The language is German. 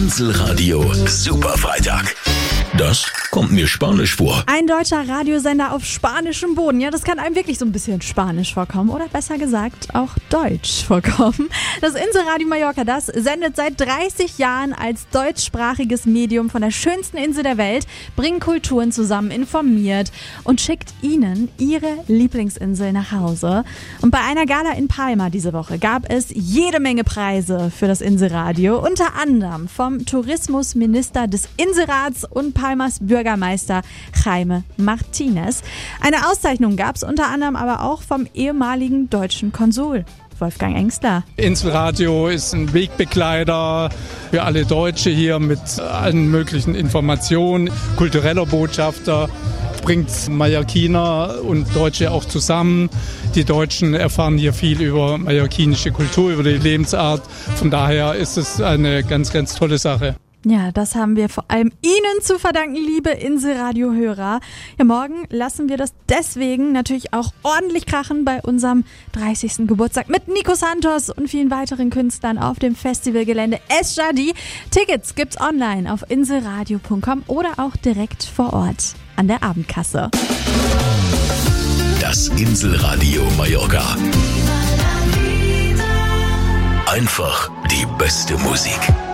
Inselradio Superfreitag. Das kommt mir spanisch vor. Ein deutscher Radiosender auf spanischem Boden. Ja, das kann einem wirklich so ein bisschen spanisch vorkommen. Oder besser gesagt, auch deutsch vorkommen. Das Inselradio Mallorca, das sendet seit 30 Jahren als deutschsprachiges Medium von der schönsten Insel der Welt, bringt Kulturen zusammen, informiert und schickt Ihnen Ihre Lieblingsinsel nach Hause. Und bei einer Gala in Palma diese Woche gab es jede Menge Preise für das Inselradio. Unter anderem vom Tourismusminister des Inselrats und Palmas Bürgermeister Jaime Martinez. Eine Auszeichnung gab es unter anderem aber auch vom ehemaligen deutschen Konsul Wolfgang Engstler. Inselradio ist ein Wegbegleiter für alle Deutsche hier mit allen möglichen Informationen, kultureller Botschafter, bringt Mallorquiner und Deutsche auch zusammen. Die Deutschen erfahren hier viel über mallorquinische Kultur, über die Lebensart. Von daher ist es eine ganz, ganz tolle Sache. Ja, das haben wir vor allem Ihnen zu verdanken, liebe Inselradio-Hörer. Ja, morgen lassen wir das deswegen natürlich auch ordentlich krachen bei unserem 30. Geburtstag mit Nico Santos und vielen weiteren Künstlern auf dem Festivalgelände Esjadi. Tickets gibt's online auf inselradio.com oder auch direkt vor Ort an der Abendkasse. Das Inselradio Mallorca. Einfach die beste Musik.